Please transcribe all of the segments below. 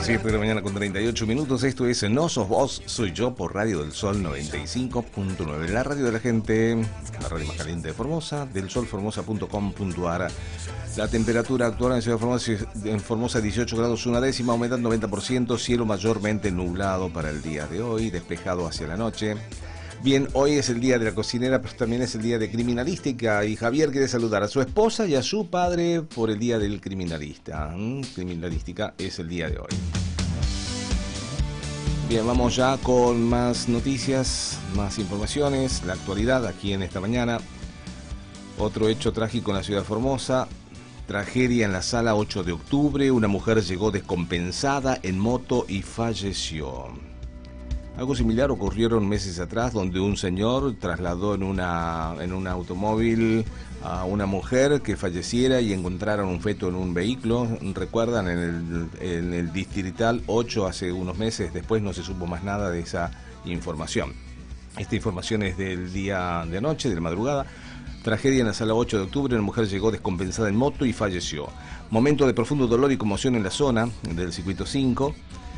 7 de la mañana con 38 minutos. Esto es No Sos Vos, Soy Yo por Radio del Sol 95.9. La radio de la gente, la radio más caliente de Formosa, delsolformosa.com.ar. La temperatura actual en Ciudad de Formosa 18 grados 1/10, aumentando 90%, cielo mayormente nublado para el día de hoy, despejado hacia la noche. Bien, hoy es el día de la cocinera, pero también es el día de criminalística y Javier quiere saludar a su esposa y a su padre por el día del criminalista. Criminalística es el día de hoy. Bien, vamos ya con más noticias, más informaciones, la actualidad aquí en esta mañana. Otro hecho trágico en la ciudad de Formosa, tragedia en la sala 8 de octubre, una mujer llegó descompensada en moto y falleció. Algo similar ocurrieron meses atrás, donde un señor trasladó en un automóvil a una mujer que falleciera y encontraron un feto en un vehículo. Recuerdan, en el Distrital 8 hace unos meses, después no se supo más nada de esa información. Esta información es del día de anoche, de la madrugada. Tragedia en la sala 8 de octubre, una mujer llegó descompensada en moto y falleció. Momento de profundo dolor y conmoción en la zona del circuito 5.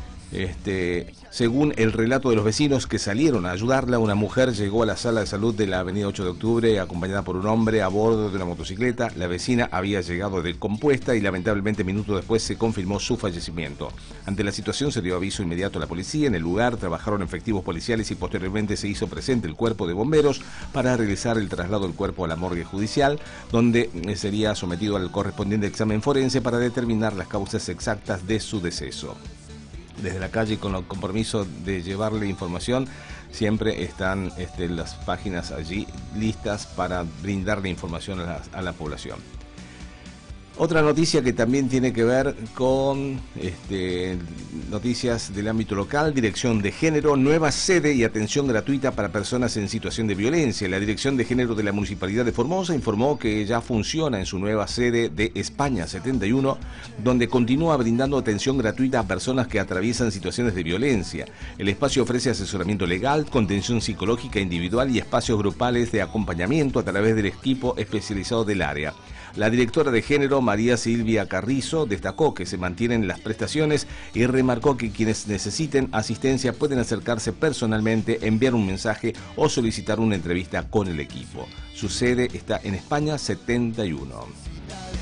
Según el relato de los vecinos que salieron a ayudarla, una mujer llegó a la sala de salud de la avenida 8 de octubre acompañada por un hombre a bordo de una motocicleta. La vecina había llegado descompuesta y lamentablemente minutos después se confirmó su fallecimiento. Ante la situación se dio aviso inmediato a la policía. En el lugar trabajaron efectivos policiales y posteriormente se hizo presente el cuerpo de bomberos para realizar el traslado del cuerpo a la morgue judicial, donde sería sometido al correspondiente examen forense para determinar las causas exactas de su deceso. Desde la calle, con el compromiso de llevarle información, siempre están las páginas allí listas para brindarle información a la población. Otra noticia que también tiene que ver con noticias del ámbito local: Dirección de Género, nueva sede y atención gratuita para personas en situación de violencia. La Dirección de Género de la Municipalidad de Formosa informó que ya funciona en su nueva sede de España 71, donde continúa brindando atención gratuita a personas que atraviesan situaciones de violencia. El espacio ofrece asesoramiento legal, contención psicológica individual y espacios grupales de acompañamiento a través del equipo especializado del área. La directora de Género, María Silvia Carrizo, destacó que se mantienen las prestaciones y remarcó que quienes necesiten asistencia pueden acercarse personalmente, enviar un mensaje o solicitar una entrevista con el equipo. Su sede está en España 71.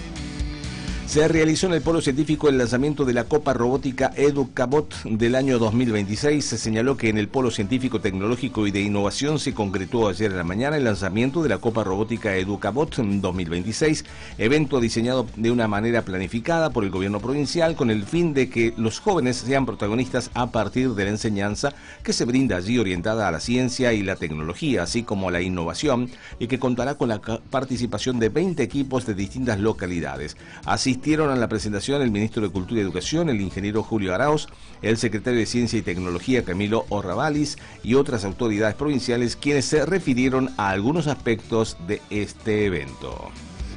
Se realizó en el Polo Científico el lanzamiento de la Copa Robótica Educabot del año 2026. Se señaló que en el Polo Científico, Tecnológico y de Innovación se concretó ayer en la mañana el lanzamiento de la Copa Robótica Educabot 2026, evento diseñado de una manera planificada por el gobierno provincial con el fin de que los jóvenes sean protagonistas a partir de la enseñanza que se brinda allí, orientada a la ciencia y la tecnología, así como a la innovación, y que contará con la participación de 20 equipos de distintas localidades. Asistieron a la presentación el ministro de Cultura y Educación, el ingeniero Julio Arauz, el secretario de Ciencia y Tecnología, Camilo Orravalis, y otras autoridades provinciales, quienes se refirieron a algunos aspectos de este evento.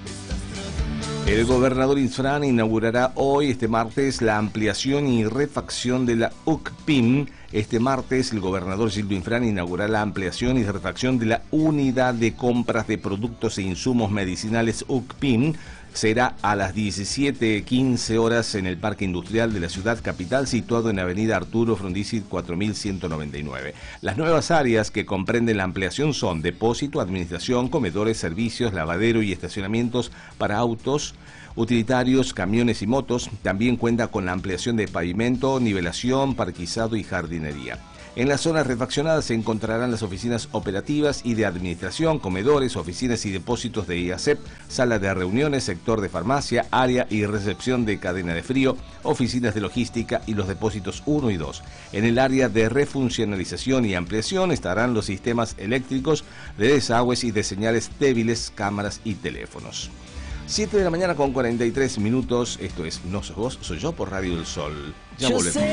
El gobernador Infran inaugurará hoy, este martes, la ampliación y refacción de la UCPIM. Este martes, el gobernador Gildo Infran inaugurará la ampliación y refacción de la Unidad de Compras de Productos e Insumos Medicinales UCPIM. Será a las 17:15 horas en el Parque Industrial de la ciudad capital, situado en Avenida Arturo Frondizi 4199. Las nuevas áreas que comprenden la ampliación son depósito, administración, comedores, servicios, lavadero y estacionamientos para autos, utilitarios, camiones y motos. También cuenta con la ampliación de pavimento, nivelación, parquizado y jardinería. En las zonas refaccionadas se encontrarán las oficinas operativas y de administración, comedores, oficinas y depósitos de IACEP, sala de reuniones, sector de farmacia, área y recepción de cadena de frío, oficinas de logística y los depósitos 1 y 2. En el área de refuncionalización y ampliación estarán los sistemas eléctricos, de desagües y de señales débiles, cámaras y teléfonos. 7 de la mañana con 43 minutos. Esto es No Sos Vos, Soy Yo por Radio del Sol. Ya volvemos.